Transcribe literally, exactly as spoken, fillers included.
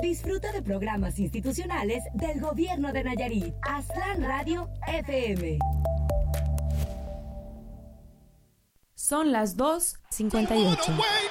Disfruta de programas institucionales del Gobierno de Nayarit. Aztlán Radio F M. Son las dos cincuenta y ocho.